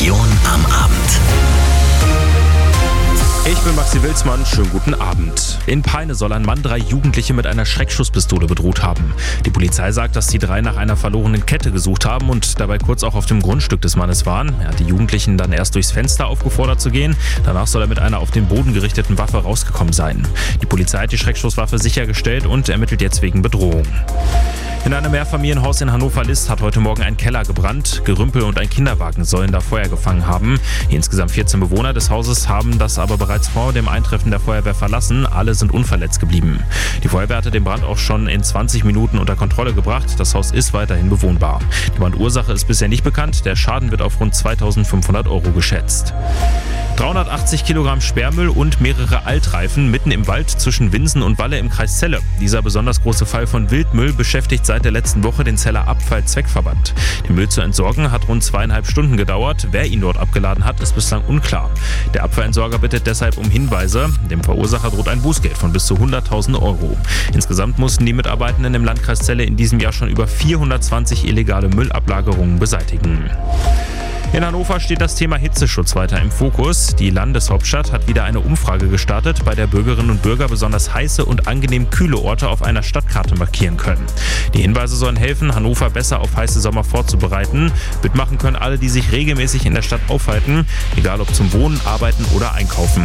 Region am Abend. Ich bin Maxi Wilsmann, schönen guten Abend. In Peine soll ein Mann 3 Jugendliche mit einer Schreckschusspistole bedroht haben. Die Polizei sagt, dass die 3 nach einer verlorenen Kette gesucht haben und dabei kurz auch auf dem Grundstück des Mannes waren. Er hat die Jugendlichen dann erst durchs Fenster aufgefordert zu gehen. Danach soll er mit einer auf den Boden gerichteten Waffe rausgekommen sein. Die Polizei hat die Schreckschusswaffe sichergestellt und ermittelt jetzt wegen Bedrohung. In einem Mehrfamilienhaus in Hannover-List hat heute Morgen ein Keller gebrannt. Gerümpel und ein Kinderwagen sollen da Feuer gefangen haben. Die insgesamt 14 Bewohner des Hauses haben das aber bereits vor dem Eintreffen der Feuerwehr verlassen. Alle sind unverletzt geblieben. Die Feuerwehr hatte den Brand auch schon in 20 Minuten unter Kontrolle gebracht. Das Haus ist weiterhin bewohnbar. Die Brandursache ist bisher nicht bekannt. Der Schaden wird auf rund 2.500 € geschätzt. 380 Kilogramm Sperrmüll und mehrere Altreifen mitten im Wald zwischen Winsen und Walle im Kreis Celle. Dieser besonders große Fall von Wildmüll beschäftigt seit der letzten Woche den Celler Abfallzweckverband. Den Müll zu entsorgen hat rund 2,5 Stunden gedauert. Wer ihn dort abgeladen hat, ist bislang unklar. Der Abfallentsorger bittet deshalb um Hinweise. Dem Verursacher droht ein Bußgeld von bis zu 100.000 €. Insgesamt mussten die Mitarbeitenden im Landkreis Celle in diesem Jahr schon über 420 illegale Müllablagerungen beseitigen. In Hannover steht das Thema Hitzeschutz weiter im Fokus. Die Landeshauptstadt hat wieder eine Umfrage gestartet, bei der Bürgerinnen und Bürger besonders heiße und angenehm kühle Orte auf einer Stadtkarte markieren können. Die Hinweise sollen helfen, Hannover besser auf heiße Sommer vorzubereiten. Mitmachen können alle, die sich regelmäßig in der Stadt aufhalten, egal ob zum Wohnen, Arbeiten oder Einkaufen.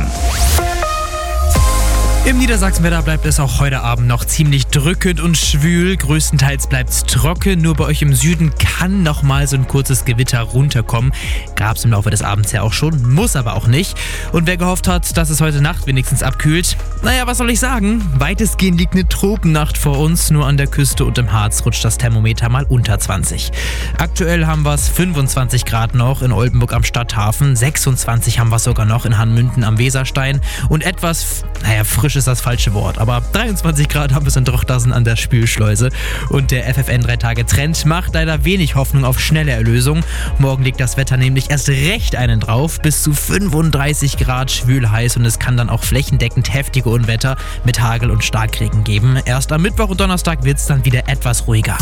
Im Niedersachsenwetter bleibt es auch heute Abend noch ziemlich drückend und schwül. Größtenteils bleibt es trocken. Nur bei euch im Süden kann noch mal so ein kurzes Gewitter runterkommen. Gab es im Laufe des Abends ja auch schon, muss aber auch nicht. Und wer gehofft hat, dass es heute Nacht wenigstens abkühlt, naja, was soll ich sagen? Weitestgehend liegt eine Tropennacht vor uns. Nur an der Küste und im Harz rutscht das Thermometer mal unter 20. Aktuell haben wir es 25 Grad noch in Oldenburg am Stadthafen. 26 haben wir sogar noch in Hanmünden am Weserstein. Und etwas, frisch ist das falsche Wort, aber 23 Grad haben wir es in Drochtersen an der Spülschleuse. Und der FFN 3-Tage-Trend macht leider wenig Hoffnung auf schnelle Erlösung. Morgen legt das Wetter nämlich erst recht einen drauf. Bis zu 35 Grad schwül heiß und es kann dann auch flächendeckend heftige Unwetter mit Hagel und Starkregen geben. Erst am Mittwoch und Donnerstag wird es dann wieder etwas ruhiger.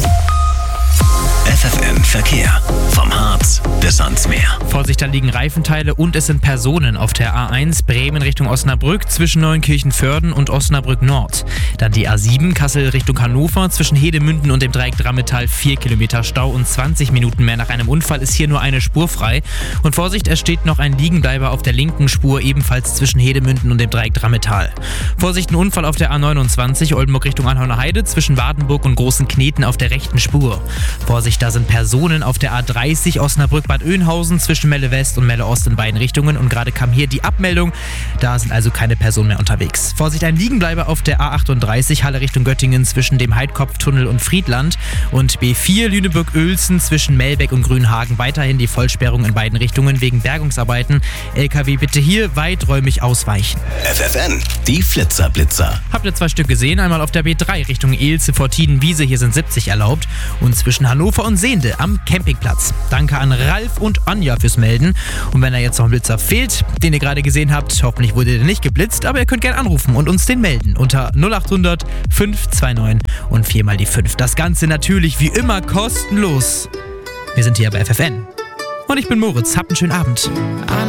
FFN Verkehr. Vom Harz bis ans Meer. Vorsicht, da liegen Reifenteile und es sind Personen auf der A1 Bremen Richtung Osnabrück zwischen Neunkirchen-Vörden und Osnabrück Nord. Dann die A7 Kassel Richtung Hannover zwischen Hedemünden und dem Dreieck Drammetal 4 Kilometer Stau und 20 Minuten mehr. Nach einem Unfall ist hier nur eine Spur frei. Und Vorsicht, es steht noch ein Liegenbleiber auf der linken Spur, ebenfalls zwischen Hedemünden und dem Dreieck Drammetal. Vorsicht, ein Unfall auf der A29 Oldenburg Richtung Anhauner Heide zwischen Wadenburg und Großen Kneten auf der rechten Spur. Vorsicht, da sind Personen auf der A30 Osnabrück-Bad Oeynhausen zwischen Melle West und Melle Ost in beiden Richtungen und gerade kam hier die Abmeldung. Da sind also keine Personen mehr unterwegs. Vorsicht, ein Liegenbleiber auf der A38 Halle Richtung Göttingen zwischen dem Heidkopftunnel und Friedland und B4 Lüneburg-Uelzen zwischen Melbeck und Grünhagen weiterhin die Vollsperrung in beiden Richtungen wegen Bergungsarbeiten. LKW bitte hier weiträumig ausweichen. FFN, die Flitzer-Blitzer. Habt ihr 2 Stück gesehen? Einmal auf der B3 Richtung Eelze vor Tidenwiese, hier sind 70 erlaubt und zwischen Hannover und Sehnde am Campingplatz. Danke an Ralf und Anja fürs Melden. Und wenn da jetzt noch ein Blitzer fehlt, den ihr gerade gesehen habt, hoffentlich wurde der nicht geblitzt, aber ihr könnt gerne anrufen und uns den melden unter 0800 529 und 4 mal die 5. Das Ganze natürlich wie immer kostenlos. Wir sind hier bei FFN. Und ich bin Moritz. Habt einen schönen Abend.